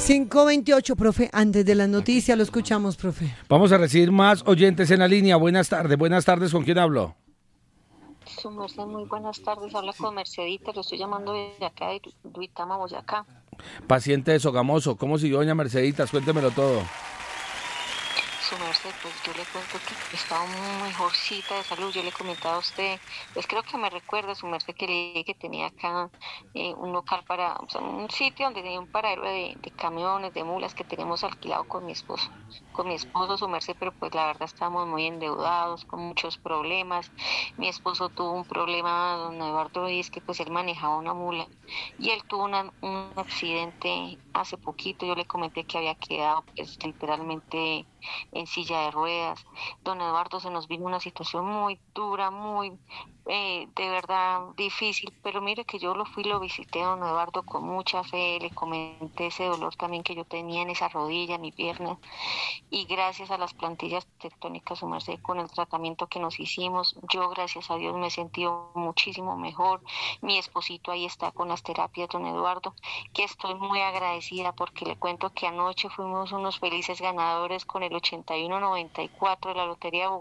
5:28, profe, antes de las noticias lo escuchamos, profe. Vamos a recibir más oyentes en la línea. Buenas tardes, ¿con quién hablo? Su merced, muy buenas tardes. Habla con Mercedita, lo estoy llamando desde acá de Duitama, Boyacá. Paciente de Sogamoso, ¿cómo siguió doña Merceditas? Cuéntemelo todo. Su merced, pues yo le cuento que estaba muy mejorcita de salud. Yo le comentaba a usted, pues creo que me recuerda, su merced, que le dije que tenía acá un local o sea, un sitio donde tenía un paradero de camiones, de mulas que tenemos alquilado con mi esposo. Con mi esposo, su merced, pero pues la verdad estamos muy endeudados, con muchos problemas. Mi esposo tuvo un problema, don Eduardo, y es que pues él manejaba una mula y él tuvo un accidente hace poquito. Yo le comenté que había quedado pues literalmente en silla de ruedas. Don Eduardo, se nos vino una situación muy dura, muy de verdad difícil, pero mire que yo lo visité a don Eduardo con mucha fe, le comenté ese dolor también que yo tenía en esa rodilla, en mi pierna, y gracias a las plantillas tectónicas, su merced, con el tratamiento que nos hicimos, yo gracias a Dios me he sentido muchísimo mejor. Mi esposito ahí está con las terapias, don Eduardo, que estoy muy agradecida porque le cuento que anoche fuimos unos felices ganadores con el 8194 de la Lotería de Bogotá.